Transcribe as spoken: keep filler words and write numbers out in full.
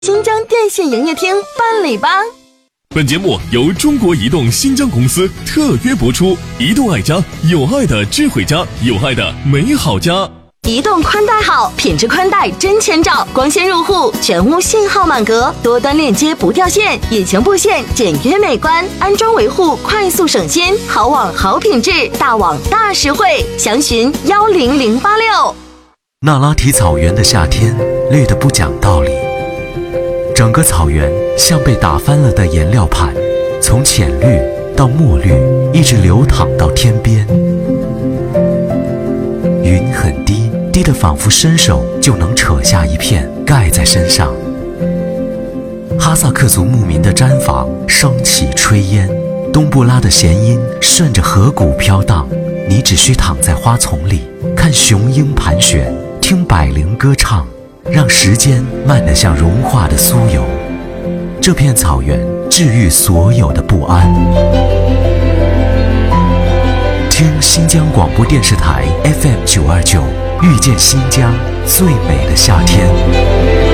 新疆电信营业厅办理吧。 本节目由中国移动新疆公司特约播出，移动爱家，有爱的智慧家，有爱的美好家。 移动宽带好，品质宽带真千兆，光纤入户，全屋信号满格，多端链接不掉线，引擎布线简约美观，安装维护快速省心，好网好品质，大网大实惠，详询幺零零八六。 那拉提草原的夏天绿得不讲道理，整个草原像被打翻了的颜料盘，从浅绿到墨绿，一直流淌到天边。云很低，低得仿佛伸手就能扯下一片盖在身上。哈萨克族牧民的毡房升起炊烟，冬不拉的弦音顺着河谷飘荡，你只需躺在花丛里，看雄鹰盘旋，听百灵歌唱，让时间慢得像融化的酥油。这片草原治愈所有的不安。听新疆广播电视台 F M 九二九，遇见新疆最美的夏天。